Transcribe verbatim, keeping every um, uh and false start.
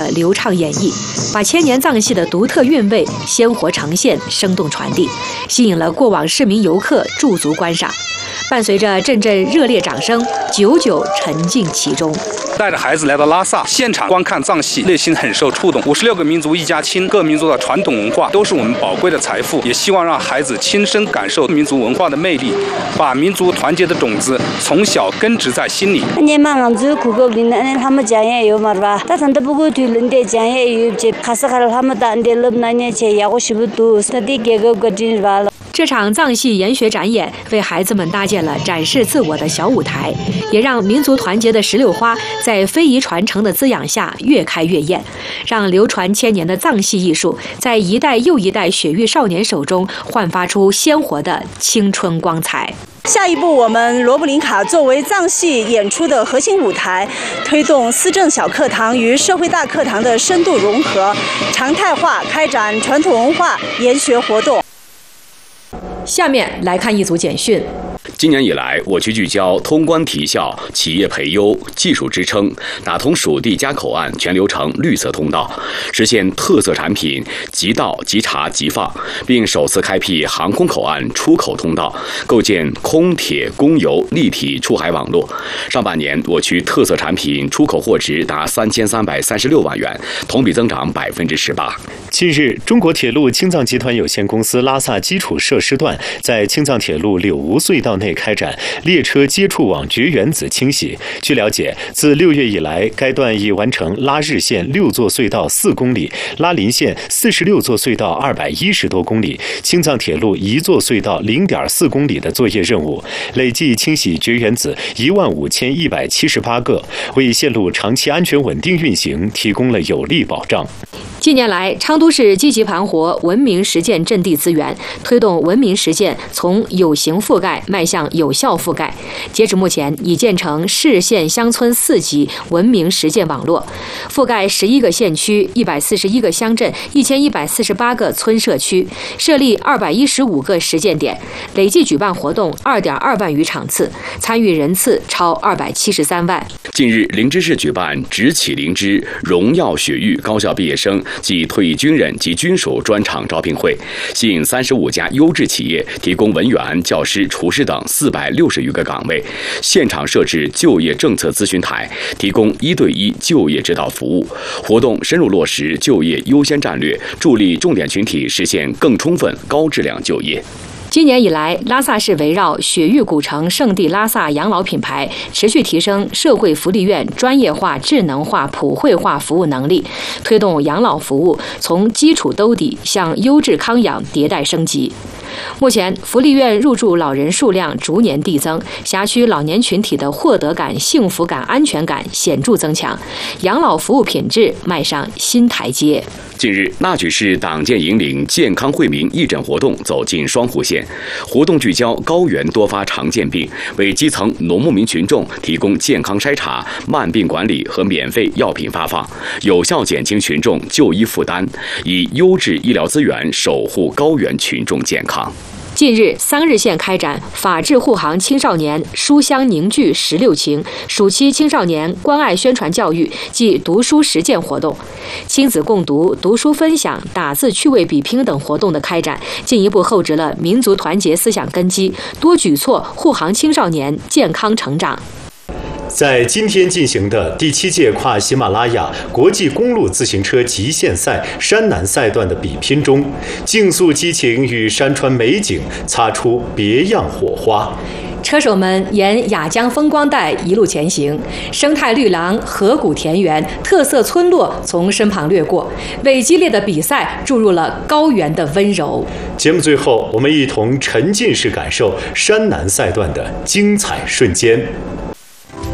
流畅演绎，把千年藏戏的独特韵味鲜活呈现、生动传递，吸引了过往市民游客驻足观赏。伴随着阵阵热烈掌声，久久沉浸其中。 带着孩子来到拉萨，现场观看藏戏，内心很受触动。五十六个民族一家亲，各民族的传统文化都是我们宝贵的财富，也希望让孩子亲身感受民族文化的魅力，把民族团结的种子从小根植在心里。这场藏戏研学展演为孩子们搭建了展示自我的小舞台，也让民族团结的石榴花在非遗传承的滋养下越开越艳，让流传千年的藏戏艺术在一代又一代雪域少年手中焕发出鲜活的青春光彩。 下一步，我们罗布林卡作为藏戏演出的核心舞台，推动思政小课堂与社会大课堂的深度融合，常态化开展传统文化研学活动。 下面来看一组简讯。 今年以来，我区聚焦通关提效、企业培优、技术支撑，打通属地加口岸全流程绿色通道，实现特色产品即到即查即放，并首次开辟航空口岸出口通道，构建空铁公油立体出海网络。上半年，我区特色产品出口货值达三千三百三十六万元，同比增长百分之十八。 近日，中国铁路青藏集团有限公司拉萨基础设施段在青藏铁路柳吴隧道内开展列车接触网绝缘子清洗。据了解，自六月以来，该段已完成拉日线六座隧道四公里，拉林线四十六座隧道二百一十多公里，青藏铁路一座隧道零点四公里的作业任务，累计清洗绝缘子一万五千一百七十八个，为线路长期安全稳定运行提供了有力保障。 近年来，昌都市积极盘活文明实践阵地资源，推动文明实践从有形覆盖迈向有效覆盖。截止目前，已建成市县乡村四级文明实践网络，覆盖十一个县区、一百四十一个乡镇、一千一百四十八个村社区，设立二百一十五个实践点，累计举办活动二点二万余场次，参与人次超二百七十三万。 近日，灵芝市举办直起灵芝荣耀雪域高校毕业生及退役军人及军属专场招聘会，吸引三十五家优质企业提供文员、教师、厨师等四百六十余个岗位，现场设置就业政策咨询台，提供一对一就业指导服务。活动深入落实就业优先战略，助力重点群体实现更充分、高质量就业。 今年以来，拉萨市围绕雪域古城圣地拉萨养老品牌，持续提升社会福利院专业化、智能化、普惠化服务能力，推动养老服务从基础兜底向优质康养迭代升级。目前，福利院入住老人数量逐年递增，辖区老年群体的获得感、幸福感、安全感显著增强，养老服务品质迈上新台阶。 近日，纳曲市党建引领健康惠民义诊活动走进双湖县，活动聚焦高原多发常见病，为基层农牧民群众提供健康筛查、慢病管理和免费药品发放，有效减轻群众就医负担，以优质医疗资源守护高原群众健康。 近日，桑日县开展法治护航青少年书香凝聚十六情暑期青少年关爱宣传教育暨读书实践活动，亲子共读、读书分享、打字趣味比拼等活动的开展，进一步厚植了民族团结思想根基，多举措护航青少年健康成长。 在今天进行的第七届跨喜马拉雅国际公路自行车极限赛山南赛段的比拼中，竞速激情与山川美景擦出别样火花。 车手们沿雅江风光带一路前行，生态绿廊、河谷田园、特色村落从身旁掠过，为激烈的比赛注入了高原的温柔。 节目最后，我们一同沉浸式感受山南赛段的精彩瞬间。